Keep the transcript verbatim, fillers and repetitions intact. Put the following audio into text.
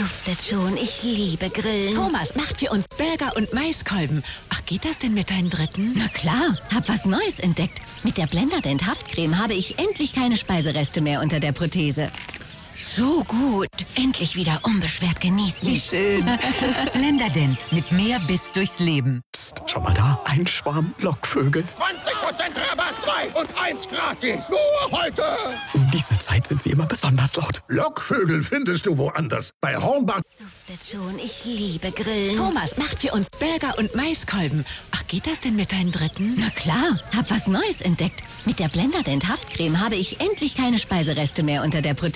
duftet schon. Ich liebe Grillen. Thomas macht für uns Burger und Maiskolben. Ach, geht das denn mit deinen Dritten? Na klar, hab was Neues entdeckt. Mit der Blenderdent Haftcreme habe ich endlich keine Speisereste mehr unter der Prothese. So gut. Endlich wieder unbeschwert genießen. Wie schön. Blenderdent mit mehr Biss durchs Leben. Psst, schau mal da. Ein Schwarm Lockvögel. zwanzig Prozent Rabatt, zwei und eins gratis. Nur heute. Um diese Zeit sind sie immer besonders laut. Lockvögel findest du woanders. Bei Hornbach. Duftet schon. Ich liebe Grillen. Thomas macht für uns Burger und Maiskolben. Ach, geht das denn mit deinen Dritten? Na klar, hab was Neues entdeckt. Mit der Blenderdent Haftcreme habe ich endlich keine Speisereste mehr unter der Prothese.